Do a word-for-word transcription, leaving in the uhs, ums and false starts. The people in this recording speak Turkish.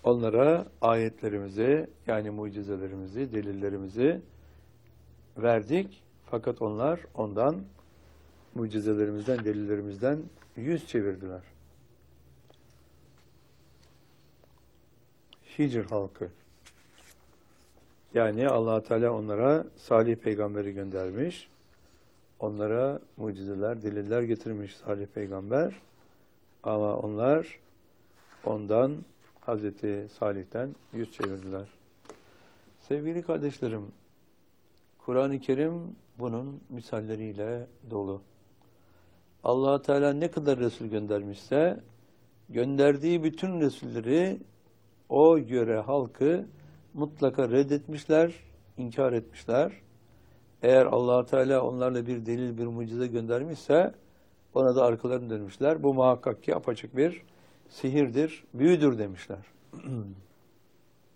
onlara ayetlerimizi, yani mucizelerimizi, delillerimizi verdik. Fakat onlar ondan, mucizelerimizden, delillerimizden yüz çevirdiler. Hicr halkı. Yani Allah Teala onlara Salih peygamberi göndermiş. Onlara mucizeler, deliller getirmiş Salih peygamber. Ama onlar ondan, Hazreti Salih'ten yüz çevirdiler. Sevgili kardeşlerim, Kur'an-ı Kerim bunun misalleriyle dolu. Allah Teala ne kadar Resul göndermişse, gönderdiği bütün Resulleri o yöre halkı mutlaka reddetmişler, inkar etmişler. Eğer Allah Teala onlarla bir delil, bir mucize göndermişse, ona da arkalarını dönmüşler. Bu muhakkak ki apaçık bir sihirdir, büyüdür demişler.